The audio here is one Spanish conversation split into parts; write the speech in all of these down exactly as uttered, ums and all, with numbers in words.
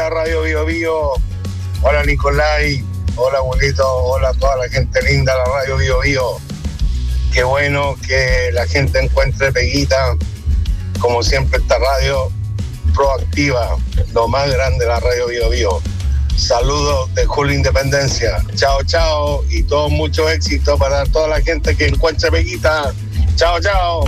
Hola Radio Bio Bio, hola Nicolai, hola abuelito, hola a toda la gente linda de la Radio Bio Bio. Qué bueno que la gente encuentre peguita, como siempre esta radio proactiva, lo más grande de la Radio Bio Bio. Saludos de Julio Independencia. Chao, chao. Y todo mucho éxito para toda la gente que encuentre peguita. Chao, chao.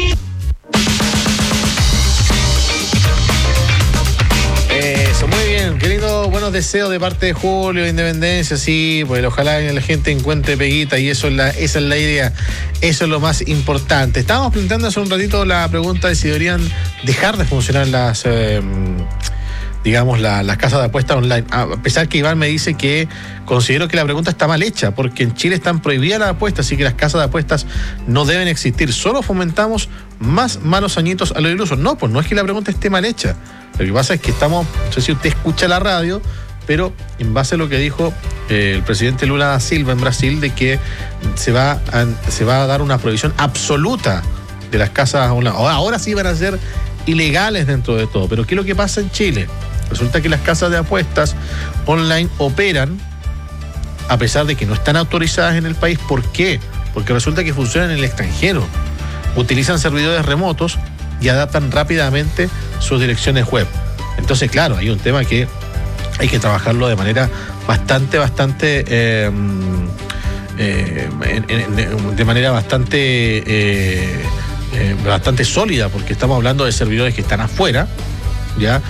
Eso, muy bien. Qué lindo, buenos deseos de parte de Julio de Independencia. Sí, pues ojalá la gente encuentre peguita y eso es la, esa es la idea. Eso es lo más importante. Estábamos planteando hace un ratito la pregunta de si deberían dejar de funcionar las... Eh, digamos, la, las casas de apuestas online. A pesar que Iván me dice que considero que la pregunta está mal hecha, porque en Chile están prohibidas las apuestas, así que las casas de apuestas no deben existir. Solo fomentamos más malos añitos a los ilusos. No, pues no es que la pregunta esté mal hecha. Lo que pasa es que estamos, no sé si usted escucha la radio, pero en base a lo que dijo eh, el presidente Lula da Silva en Brasil, de que se va a, se va a dar una prohibición absoluta de las casas online. Ahora sí van a ser ilegales dentro de todo. Pero ¿qué es lo que pasa en Chile? Resulta que las casas de apuestas online operan a pesar de que no están autorizadas en el país. ¿Por qué? Porque resulta que funcionan en el extranjero. Utilizan servidores remotos y adaptan rápidamente sus direcciones web. Entonces, claro, hay un tema que hay que trabajarlo de manera bastante, bastante... Eh, eh, de manera bastante... Eh, eh, bastante sólida, porque estamos hablando de servidores que están afuera, ya,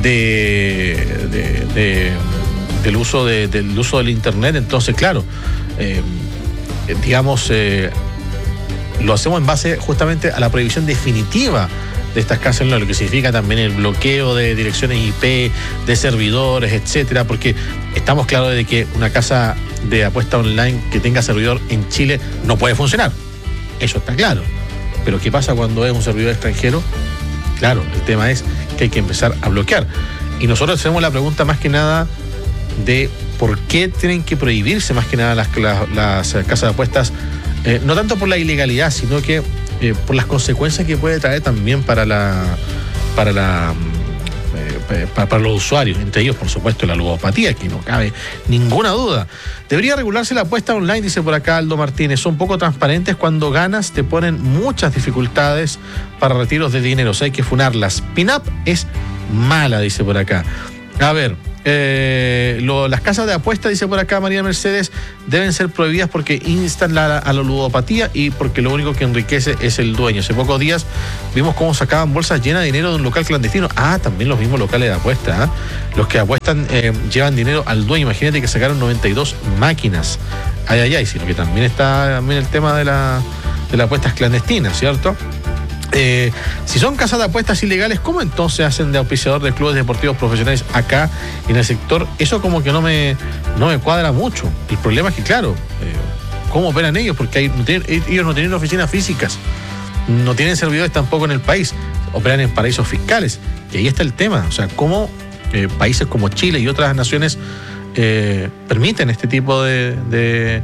de, de, de del uso de, del uso del internet. Entonces, claro, eh, digamos, eh, lo hacemos en base justamente a la prohibición definitiva de estas casas online, lo que significa también el bloqueo de direcciones I P, de servidores, etcétera, porque estamos claros de que una casa de apuesta online que tenga servidor en Chile no puede funcionar. Eso está claro. Pero ¿qué pasa cuando es un servidor extranjero? Claro, el tema es que hay que empezar a bloquear. Y nosotros hacemos la pregunta más que nada de por qué tienen que prohibirse más que nada las, las, las casas de apuestas, eh, no tanto por la ilegalidad, sino que eh, por las consecuencias que puede traer también para la para la eh, para, para los usuarios, entre ellos, por supuesto, la ludopatía, que no cabe ninguna duda. Debería regularse la apuesta online, dice por acá Aldo Martínez. Son poco transparentes. Cuando ganas te ponen muchas dificultades para retiros de dinero. O sea, hay que funarlas. Pin-up es mala, dice por acá. A ver, eh, lo, las casas de apuesta, dice por acá María Mercedes, deben ser prohibidas porque instan la, a la ludopatía y porque lo único que enriquece es el dueño. Hace pocos días vimos cómo sacaban bolsas llenas de dinero de un local clandestino. Ah, también los mismos locales de apuesta, ¿eh? Los que apuestan eh, llevan dinero al dueño. Imagínate que sacaron noventa y dos máquinas. Ay, ay, ay, sino que también está también el tema de la de las apuestas clandestinas, ¿cierto? Eh, si son casas de apuestas ilegales, ¿cómo entonces hacen de auspiciador de clubes deportivos profesionales acá en el sector? Eso como que no me, no me cuadra mucho. El problema es que, claro, eh, ¿cómo operan ellos? Porque hay, no tienen, ellos no tienen oficinas físicas, no tienen servidores tampoco en el país, operan en paraísos fiscales. Y ahí está el tema. O sea, ¿cómo eh, países como Chile y otras naciones eh, permiten este tipo de... de,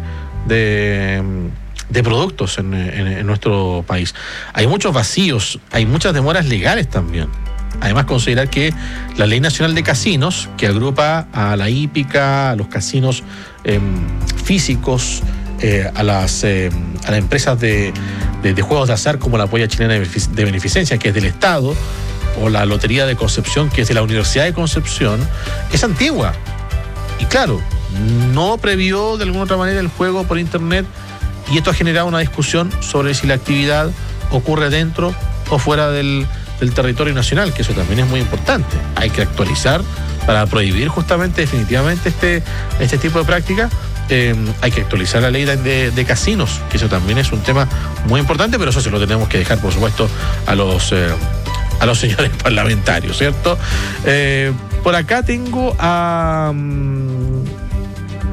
de de productos en, en, en nuestro país? Hay muchos vacíos, hay muchas demoras legales también. Además, considerar que la Ley Nacional de Casinos, que agrupa a la hípica, a los casinos eh, físicos, eh, a las eh, a las empresas de, de, de juegos de azar como la Polla Chilena de Beneficencia, que es del Estado, o la Lotería de Concepción, que es de la Universidad de Concepción, es antigua. Y claro, no previó de alguna otra manera el juego por internet. Y esto ha generado una discusión sobre si la actividad ocurre dentro o fuera del, del territorio nacional, que eso también es muy importante. Hay que actualizar para prohibir justamente, definitivamente, este, este tipo de práctica. Eh, hay que actualizar la ley de, de, de casinos, que eso también es un tema muy importante, pero eso se lo tenemos que dejar, por supuesto, a los, eh, a los señores parlamentarios, ¿cierto? Eh, por acá tengo a...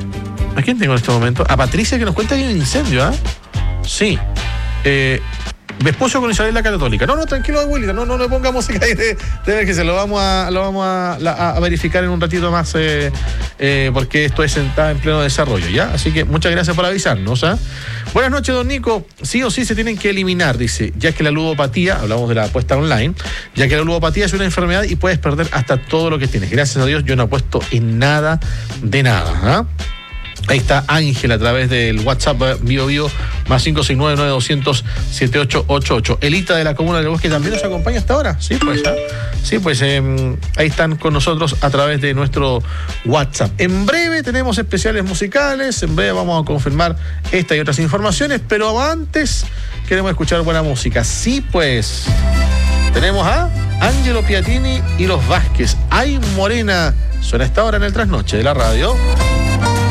¿A quién tengo en este momento? A Patricia, que nos cuenta que hay un incendio, ¿ah? ¿eh? Sí. Eh, Vespucio con Isabel la Católica. No, no, tranquilo, abuelita, no, no le ponga música ahí de, de que se lo vamos a, lo vamos a, a, a verificar en un ratito más, eh, eh, porque esto es está en pleno desarrollo, ¿ya? Así que muchas gracias por avisarnos, ¿ah? Buenas noches, don Nico. Sí o sí se tienen que eliminar, dice, ya que la ludopatía, hablamos de la apuesta online, ya que la ludopatía es una enfermedad y puedes perder hasta todo lo que tienes. Gracias a Dios yo no apuesto en nada de nada, ¿ah? Ahí está Ángel a través del WhatsApp Bio Bio más cinco seis nueve nueve dos cero cero siete ocho ocho ocho. Elita de la Comuna del Bosque también nos acompaña hasta ahora. Sí, pues, ¿eh? sí, pues eh, ahí están con nosotros a través de nuestro WhatsApp. En breve tenemos especiales musicales, en breve vamos a confirmar esta y otras informaciones, pero antes queremos escuchar buena música. Sí, pues tenemos a Angelo Piatini y los Vázquez. Ay, Morena, suena esta hora en el trasnoche de la radio.